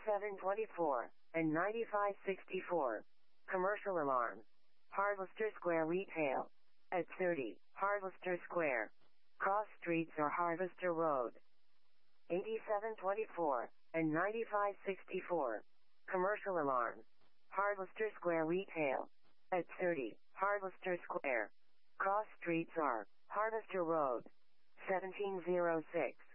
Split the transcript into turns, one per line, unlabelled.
8724 and 9564. Commercial alarm. Harvester Square Retail. At 30, Harvester Square. Cross Streets or Harvester Road. 8724 and 9564. Commercial alarm. Harvester Square Retail. At 30, Harvester Square. Cross Streets are Harvester Road. 1706.